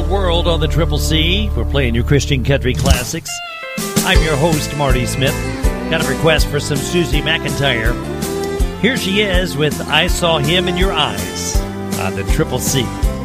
world on the Triple C. We're playing your Christian country classics. I'm your host, Marty Smith. Got a request for some Susie McIntyre. Here she is with I Saw Him in Your Eyes on the Triple C.